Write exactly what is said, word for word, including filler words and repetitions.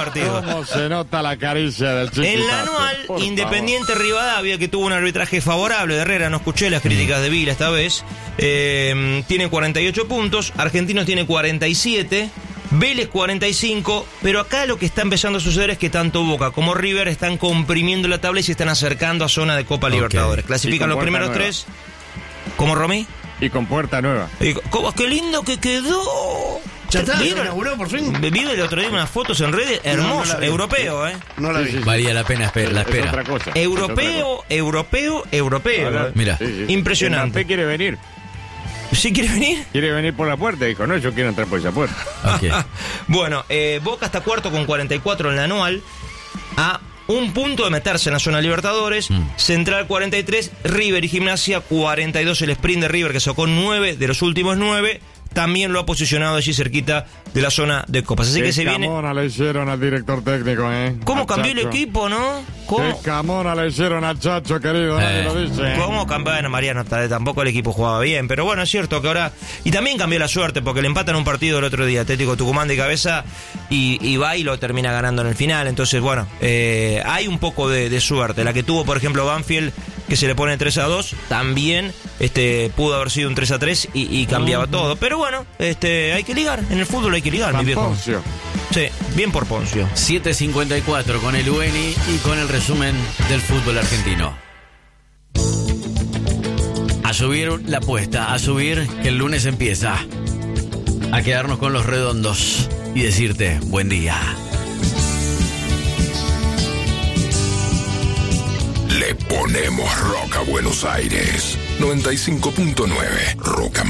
partido. ¿Cómo se nota la caricia del chiquitazo? En la anual, Por Independiente Rivadavia, que tuvo un arbitraje favorable de Herrera, no escuché las críticas de Vila esta vez, eh, tiene cuarenta y ocho puntos, Argentinos tiene cuarenta y siete, Vélez cuarenta y cinco, pero acá lo que está empezando a suceder es que tanto Boca como River están comprimiendo la tabla y se están acercando a zona de Copa Libertadores. Clasifican los primeros nueva. tres. ¿Cómo, Romy? Y con puerta nueva. Y, ¿cómo? ¡Qué lindo que quedó! Ya está, se ¿Vieron? inauguró por fin. Vi el otro día unas fotos en redes, hermoso, no la vi. europeo, ¿eh? No la vi. Valía la pena esper- la Es espera. otra cosa. Europeo, europeo, europeo. Ahora, ¿eh? Mira. sí, sí. Impresionante. Mbappé quiere venir. ¿Sí quiere venir? Quiere venir por la puerta. Dijo, no, yo quiero entrar por esa puerta. Ok. Bueno, eh, Boca está cuarto con cuarenta y cuatro en la anual, a un punto de meterse en la zona Libertadores. Mm. Central cuarenta y tres, River y Gimnasia cuarenta y dos, el sprint de River que sacó nueve de los últimos nueve. También lo ha posicionado allí cerquita de la zona de Copas. Así Qué que se viene... camona le hicieron al director técnico, ¿eh? ¿Cómo Al cambió el Chacho. equipo, no? ¿Cómo? Qué camona le hicieron al Chacho, querido, nadie Eh. lo dice. ¿Cómo cambió? Bueno, Mariano, tal- tampoco el equipo jugaba bien, pero bueno, es cierto que ahora... Y también cambió la suerte, porque le empatan un partido el otro día, Atlético Tucumán de cabeza, y, y va y lo termina ganando en el final. Entonces, bueno, eh, hay un poco de, de suerte. La que tuvo, por ejemplo, Banfield, que se le pone tres a dos, también este, pudo haber sido un tres a tres y, y cambiaba todo. Pero bueno, este, hay que ligar, en el fútbol hay que ligar, mi San viejo. Poncio. Sí, bien por Poncio. siete cincuenta y cuatro con el U N I y con el resumen del fútbol argentino. A subir la apuesta, a subir que el lunes empieza. A quedarnos con los redondos y decirte buen día. Le ponemos rock a Buenos Aires. noventa y cinco punto nueve Rock and